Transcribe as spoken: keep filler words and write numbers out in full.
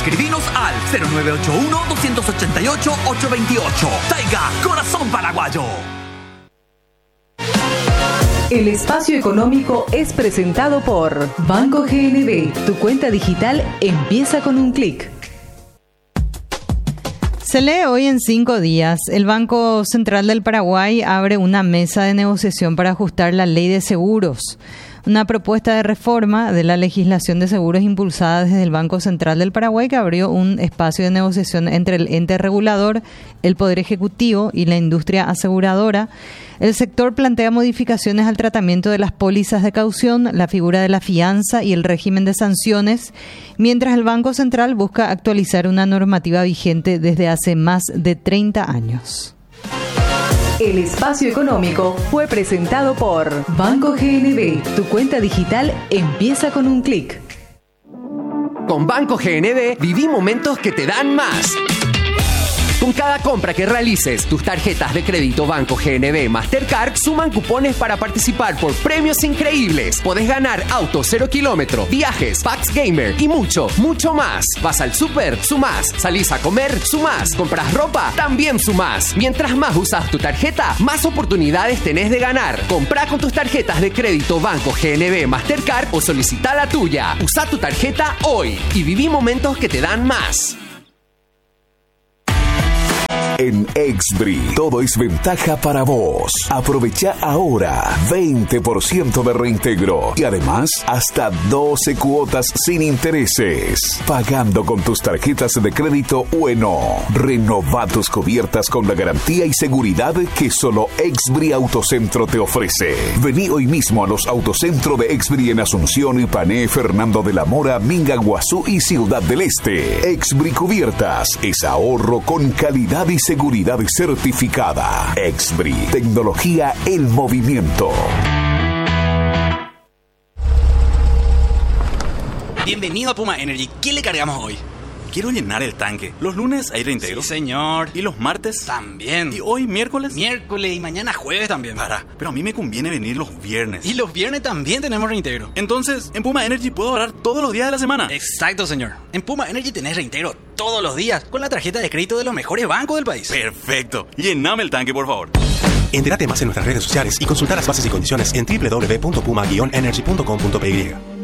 Escribinos al cero nueve ocho uno, dos ocho ocho, ocho dos ocho. Taiga, corazón paraguayo. El espacio económico es presentado por Banco G N B. Tu cuenta digital empieza con un clic. Se lee hoy en cinco días. El Banco Central del Paraguay abre una mesa de negociación para ajustar la ley de seguros. Una propuesta de reforma de la legislación de seguros impulsada desde el Banco Central del Paraguay que abrió un espacio de negociación entre el ente regulador, el Poder Ejecutivo y la industria aseguradora. El sector plantea modificaciones al tratamiento de las pólizas de caución, la figura de la fianza y el régimen de sanciones, mientras el Banco Central busca actualizar una normativa vigente desde hace más de treinta años. El espacio económico fue presentado por Banco G N B. Tu cuenta digital empieza con un clic. Con Banco G N B viví momentos que te dan más. Con cada compra que realices, tus tarjetas de crédito Banco G N B Mastercard suman cupones para participar por premios increíbles. Podés ganar auto cero kilómetro, viajes, packs gamer y mucho, mucho más. Vas al súper, sumás. Salís a comer, sumás. Compras ropa, también sumás. Mientras más usas tu tarjeta, más oportunidades tenés de ganar. Comprá con tus tarjetas de crédito Banco G N B Mastercard o solicita la tuya. Usa tu tarjeta hoy y viví momentos que te dan más. En Exbri, todo es ventaja para vos. Aprovecha ahora veinte por ciento de reintegro y además hasta doce cuotas sin intereses. Pagando con tus tarjetas de crédito Ueno. Renova tus cubiertas con la garantía y seguridad que solo Exbri Autocentro te ofrece. Vení hoy mismo a los Autocentro de Exbri en Asunción, Ipané, Fernando de la Mora, Minga, Guazú y Ciudad del Este. Exbri Cubiertas es ahorro con calidad y seguridad certificada. Exbri, tecnología en movimiento. Bienvenido a Puma Energy. ¿Qué le cargamos hoy? Quiero llenar el tanque. Los lunes hay reintegro. Sí, señor. ¿Y los martes? También. ¿Y hoy miércoles? Miércoles y mañana jueves también. Para, pero a mí me conviene venir los viernes. Y los viernes también tenemos reintegro. Entonces, en Puma Energy puedo ahorrar todos los días de la semana. Exacto, señor. En Puma Energy tenés reintegro todos los días con la tarjeta de crédito de los mejores bancos del país. Perfecto. Llename el tanque, por favor. Entérate más en nuestras redes sociales y consulta las bases y condiciones en doble u doble u doble u punto puma guion energy punto com punto p y.